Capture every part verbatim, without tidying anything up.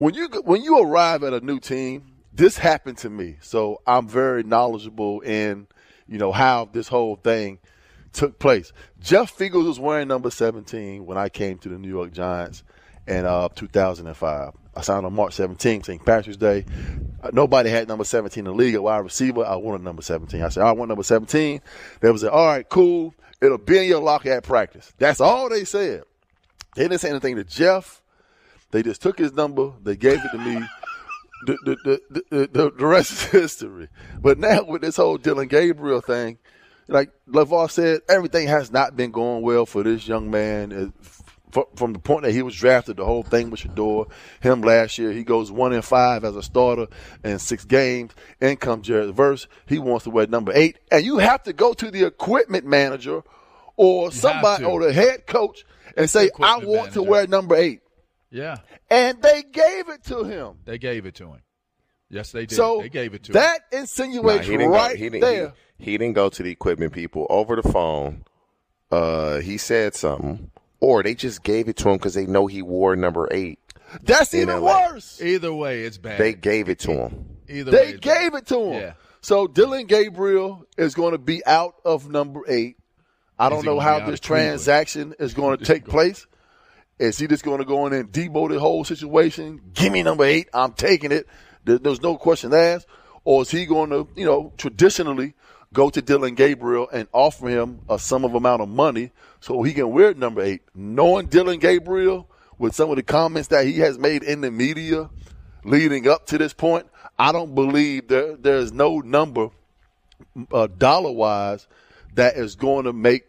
when you when you arrive at a new team, this happened to me. So I'm very knowledgeable in, you know, how this whole thing took place. Jeff Fiegels was wearing number seventeen when I came to the New York Giants in uh, two thousand five. I signed on March seventeenth, Saint Patrick's Day. Uh, nobody had number seventeen in the league. A wide receiver, I wanted number seventeen. I said, I want number seventeen. They was like, all right, cool. It'll be in your locker at practice. That's all they said. They didn't say anything to Jeff. They just took his number. They gave it to me. the, the, the, the, the, the rest is history. But now with this whole Dillon Gabriel thing, like LeVar said, everything has not been going well for this young man. From the point that he was drafted, the whole thing with Shedeur, him last year, he goes one and five as a starter in six games. In comes Jared Verse. He wants to wear number eight. And you have to go to the equipment manager or you somebody or the head coach and say, I want manager. to wear number eight. Yeah. And they gave it to him. They gave it to him. Yes, they did. So they gave it to that him. insinuates nah, right go, he there. He, he didn't go to the equipment people over the phone. Uh, he said something. Or they just gave it to him because they know he wore number eight. That's even L A. worse. Either way, it's bad. They gave it to him. Either they way, gave bad. it to him. Yeah. So Dillon Gabriel is going to be out of number eight. I don't know how this transaction is going to take place. Is he just going to go in and debo the whole situation? Give me number eight. I'm taking it. There's no question asked. Or is he going to, you know, traditionally go to Dillon Gabriel and offer him a sum of amount of money so he can wear number eight? Knowing Dillon Gabriel with some of the comments that he has made in the media leading up to this point, I don't believe there there's no number uh, dollar-wise that is going to make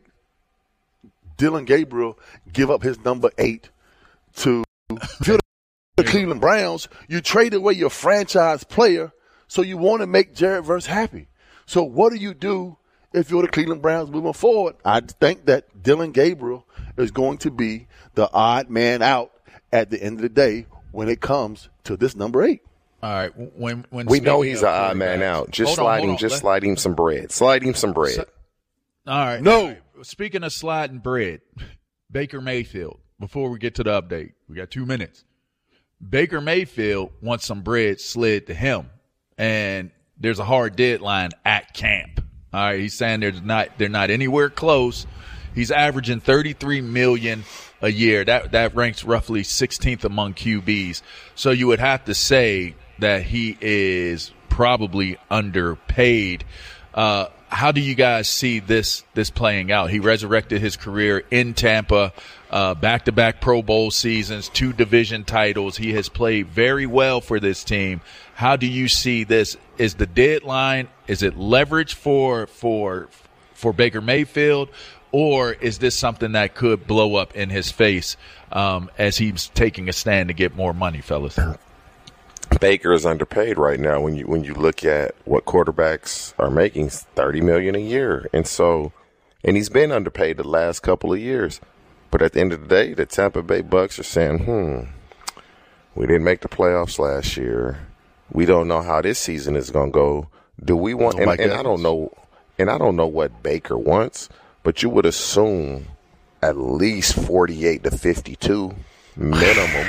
Dillon Gabriel give up his number eight to the Cleveland Browns. You traded away your franchise player, so you want to make Jared Verse happy. So what do you do if you're the Cleveland Browns moving forward? I think that Dillon Gabriel is going to be the odd man out at the end of the day when it comes to this number eight. All right. When, when we know he's an odd man out. Just slide him, just slide him some bread. Slide him some bread. So, all right. No. All right. Speaking of sliding bread, Baker Mayfield, before we get to the update, we got two minutes. Baker Mayfield wants some bread slid to him, and there's a hard deadline at camp. All right, he's saying there's not they're not anywhere close. He's averaging thirty-three million dollars a year. That that ranks roughly sixteenth among Q Bs. So you would have to say that he is probably underpaid. Uh, how do you guys see this this playing out? He resurrected his career in Tampa, uh, back-to-back Pro Bowl seasons, two division titles. He has played very well for this team. How do you see this? Is the deadline, is it leverage for for for Baker Mayfield, or is this something that could blow up in his face um, as he's taking a stand to get more money, fellas? Baker is underpaid right now. When you when you look at what quarterbacks are making, thirty million dollars a year, and so, and he's been underpaid the last couple of years. But at the end of the day, the Tampa Bay Bucks are saying, "Hmm, we didn't make the playoffs last year. We don't know how this season is going to go. Do we want?" Oh and, and I don't know, and I don't know what Baker wants, but you would assume at least forty-eight to fifty-two minimum.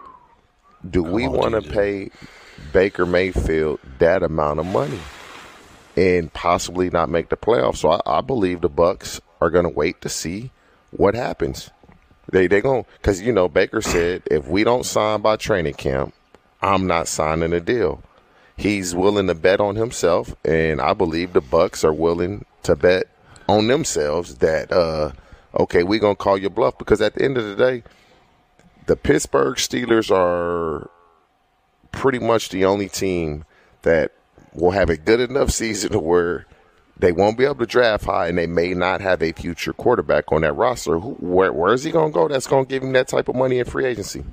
Do we want to pay Baker Mayfield that amount of money and possibly not make the playoffs? So I, I believe the Bucks are going to wait to see what happens. They they going because you know Baker said if we don't sign by training camp, I'm not signing a deal. He's willing to bet on himself, and I believe the Bucks are willing to bet on themselves that uh, okay, we're gonna call your bluff because at the end of the day, the Pittsburgh Steelers are pretty much the only team that will have a good enough season where they won't be able to draft high and they may not have a future quarterback on that roster. Who, where, where is he going to go that's going to give him that type of money in free agency?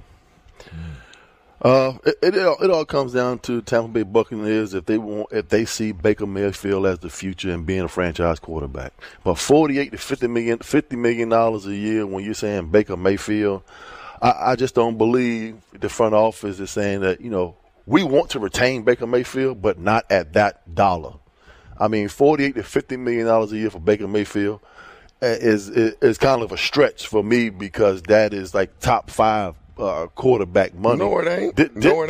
Uh, it, it, it, all, it all comes down to Tampa Bay Buccaneers if they want if they see Baker Mayfield as the future and being a franchise quarterback. But forty-eight to fifty million, fifty million dollars a year when you're saying Baker Mayfield, I, I just don't believe the front office is saying that, you know, we want to retain Baker Mayfield, but not at that dollar. I mean, forty-eight to fifty million dollars a year for Baker Mayfield is, is is kind of a stretch for me because that is like top five uh, quarterback money. No, it ain't. Did, No, did, it